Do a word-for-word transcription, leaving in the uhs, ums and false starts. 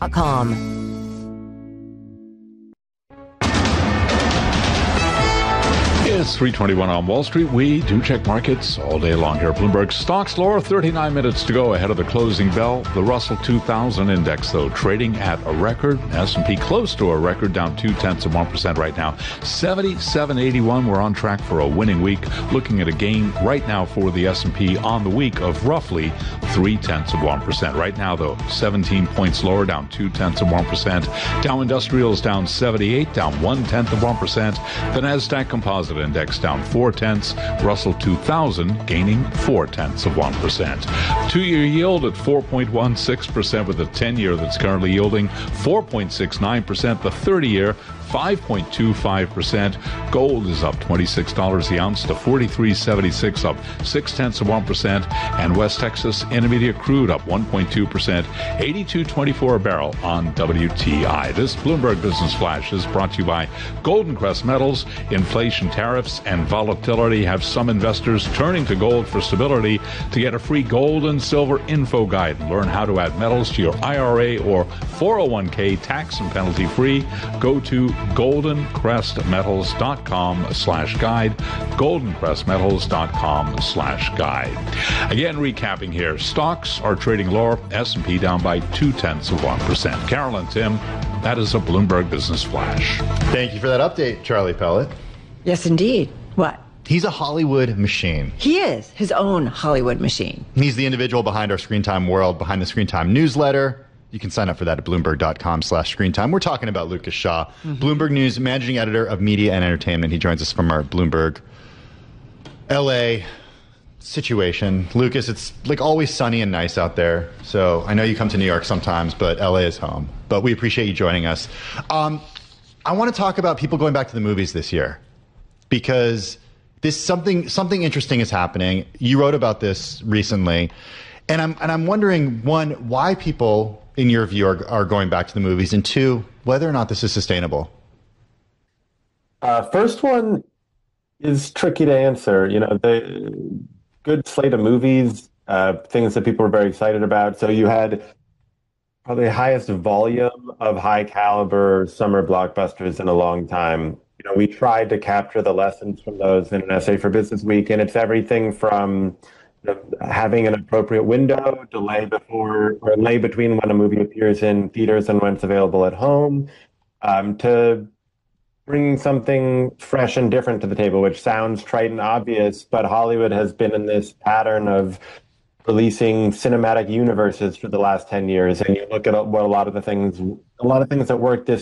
dot com. It's three twenty-one on Wall Street. We do check markets all day long here at Bloomberg. Stocks lower, thirty-nine minutes to go ahead of the closing bell. The Russell two thousand index, though, trading at a record. S and P close to a record, down two-tenths of one percent right now. seventy-seven eighty-one. We're on track for a winning week. Looking at a gain right now for the S and P on the week of roughly three-tenths of one percent. Right now, though, seventeen points lower, down two-tenths of one percent. Dow Industrials down seventy-eight, down one-tenth of one percent. The NASDAQ Composite Index down four-tenths. Russell two thousand gaining four-tenths of one percent. Two-year yield at four point one six percent with the ten-year that's currently yielding four point six nine percent. The thirty-year five point two five percent. Gold is up twenty-six dollars the ounce to forty-three seventy-six, up six-tenths of one percent. And West Texas Intermediate crude up one point two percent, eighty-two twenty-four a barrel on W T I. This Bloomberg Business Flash is brought to you by Golden Crest Metals. Inflation, tariffs, and volatility have some investors turning to gold for stability. To get a free gold and silver info guide and learn how to add metals to your I R A or four oh one k tax and penalty free, go to golden crest metals dot com slash guide, golden crest metals dot com slash guide. Again, recapping here, stocks are trading lower, S and P down by two-tenths of one percent. Carol and Tim, that is a Bloomberg Business Flash. Thank you for that update, Charlie Pellet. Yes, indeed. What? He's a Hollywood machine. He is his own Hollywood machine. He's the individual behind our Screen Time World, behind the Screen Time newsletter. You can sign up for that at bloomberg dot com slash screen time. We're talking about Lucas Shaw, mm-hmm. Bloomberg News managing editor of media and entertainment. He joins us from our Bloomberg L A situation. Lucas, it's like always sunny and nice out there. So I know you come to New York sometimes, but L A is home. But we appreciate you joining us. Um, I want to talk about people going back to the movies this year because this something something interesting is happening. You wrote about this recently. And I'm and I'm wondering, one, why people, in your view, are, are going back to the movies, and two, whether or not this is sustainable. Uh, first one is tricky to answer. You know, the good slate of movies, uh, things that people were very excited about. So you had probably the highest volume of high caliber summer blockbusters in a long time. You know, we tried to capture the lessons from those in an essay for Business Week, and it's everything from having an appropriate window, delay before or lay between when a movie appears in theaters and when it's available at home, um, to bringing something fresh and different to the table, which sounds trite and obvious, but Hollywood has been in this pattern of releasing cinematic universes for the last ten years. And you look at what a lot of the things, a lot of things that worked this